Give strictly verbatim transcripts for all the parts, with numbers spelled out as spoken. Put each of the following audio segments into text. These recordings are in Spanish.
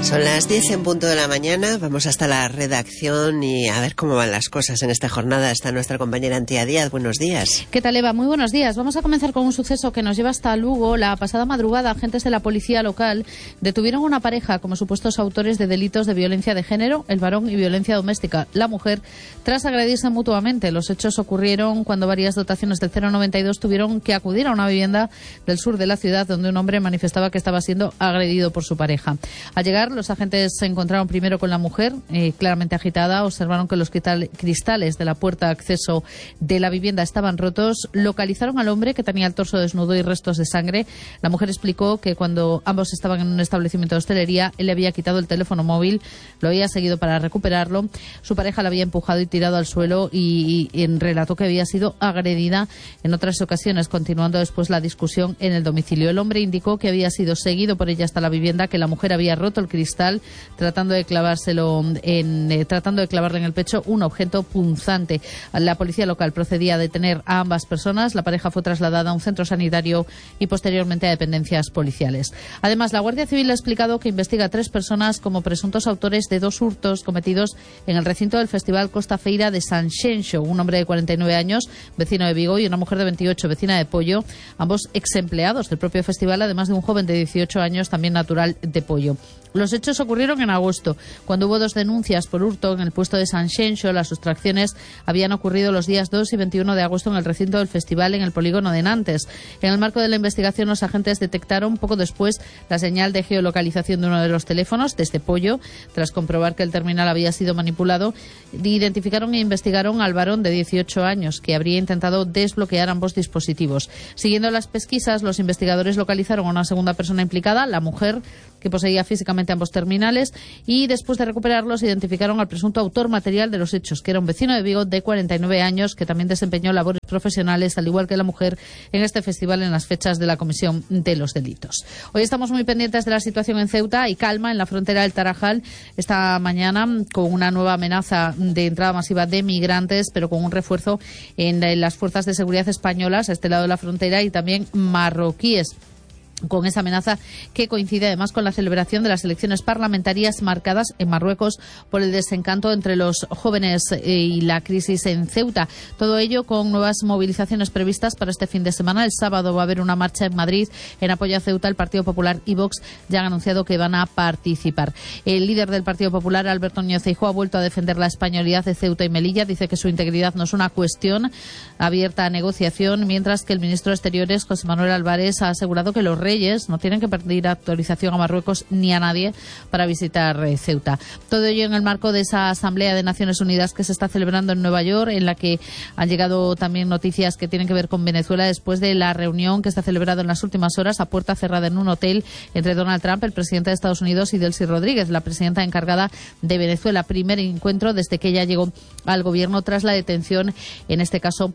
Son las diez en punto de la mañana, vamos hasta la redacción y a ver cómo van las cosas en esta jornada. Está nuestra compañera Antía Díaz, buenos días. ¿Qué tal, Eva? Muy buenos días. Vamos a comenzar con un suceso que nos lleva hasta Lugo. La pasada madrugada, agentes de la policía local detuvieron a una pareja como supuestos autores de delitos de violencia de género, el varón, y violencia doméstica, la mujer, tras agredirse mutuamente. Los hechos ocurrieron cuando varias dotaciones del cero noventa y dos tuvieron que acudir a una vivienda del sur de la ciudad donde un hombre manifestaba que estaba siendo agredido por su pareja. Al llegar, los agentes se encontraron primero con la mujer, eh, claramente agitada. Observaron que los cristales de la puerta de acceso de la vivienda estaban rotos. Localizaron al hombre, que tenía el torso desnudo y restos de sangre. La mujer explicó que cuando ambos estaban en un establecimiento de hostelería, él le había quitado el teléfono móvil, lo había seguido para recuperarlo. Su pareja la había empujado y tirado al suelo y, y, y relató que había sido agredida en otras ocasiones, continuando después la discusión en el domicilio. El hombre indicó que había sido seguido por ella hasta la vivienda, que la mujer había roto el cristal tratando de clavárselo en, eh, tratando de clavarle en el pecho un objeto punzante. La policía local procedía a detener a ambas personas. La pareja fue trasladada a un centro sanitario y posteriormente a dependencias policiales. Además, la Guardia Civil ha explicado que investiga a tres personas como presuntos autores de dos hurtos cometidos en el recinto del Festival Costa Feira de Sanxenxo. Un hombre de cuarenta y nueve años, vecino de Vigo, y una mujer de veintiocho, vecina de Pollo, ambos ex empleados del propio festival, además de un joven de dieciocho años, también natural de Pollo. Los hechos ocurrieron en agosto, cuando hubo dos denuncias por hurto en el puesto de Sanxenxo. Las sustracciones habían ocurrido los días dos y veintiuno de agosto en el recinto del festival en el polígono de Nantes. En el marco de la investigación, los agentes detectaron poco después la señal de geolocalización de uno de los teléfonos, desde Pollo. Tras comprobar que el terminal había sido manipulado, identificaron e investigaron al varón de dieciocho años, que habría intentado desbloquear ambos dispositivos. Siguiendo las pesquisas, los investigadores localizaron a una segunda persona implicada, la mujer, que poseía físicamente ambos terminales, y después de recuperarlos identificaron al presunto autor material de los hechos, que era un vecino de Vigo de cuarenta y nueve años, que también desempeñó labores profesionales, al igual que la mujer, en este festival en las fechas de la comisión de los delitos. Hoy estamos muy pendientes de la situación en Ceuta. Y calma en la frontera del Tarajal esta mañana, con una nueva amenaza de entrada masiva de migrantes, pero con un refuerzo en las fuerzas de seguridad españolas a este lado de la frontera y también marroquíes, con esa amenaza que coincide además con la celebración de las elecciones parlamentarias marcadas en Marruecos por el desencanto entre los jóvenes y la crisis en Ceuta. Todo ello con nuevas movilizaciones previstas para este fin de semana. El sábado va a haber una marcha en Madrid en apoyo a Ceuta. El Partido Popular y Vox ya han anunciado que van a participar. El líder del Partido Popular, Alberto Núñez Feijóo, ha vuelto a defender la españolidad de Ceuta y Melilla. Dice que su integridad no es una cuestión abierta a negociación, mientras que el ministro de Exteriores, José Manuel Álvarez, ha asegurado que los reyes no tienen que pedir autorización a Marruecos ni a nadie para visitar eh, Ceuta. Todo ello en el marco de esa Asamblea de Naciones Unidas que se está celebrando en Nueva York, en la que han llegado también noticias que tienen que ver con Venezuela después de la reunión que se ha celebrado en las últimas horas a puerta cerrada en un hotel entre Donald Trump, el presidente de Estados Unidos, y Delcy Rodríguez, la presidenta encargada de Venezuela. Primer encuentro desde que ella llegó al gobierno tras la detención, en este caso,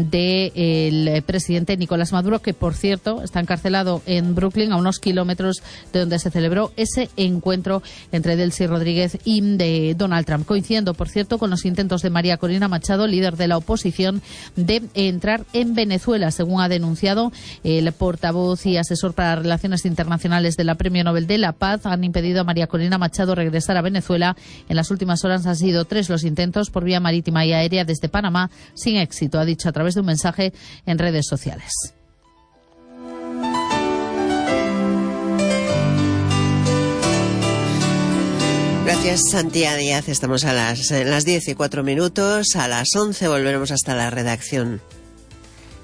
del presidente Nicolás Maduro, que por cierto está encarcelado en Brooklyn, a unos kilómetros de donde se celebró ese encuentro entre Delcy Rodríguez y de Donald Trump, coincidiendo, por cierto, con los intentos de María Corina Machado, líder de la oposición, de entrar en Venezuela. Según ha denunciado el portavoz y asesor para Relaciones Internacionales de la Premio Nobel de la Paz, han impedido a María Corina Machado regresar a Venezuela. En las últimas horas han sido tres los intentos por vía marítima y aérea desde Panamá, sin éxito, ha dicho a través de un mensaje en redes sociales. Gracias, Antía Díaz. Estamos a las, en las diez y cuatro minutos. A las once volveremos hasta la redacción.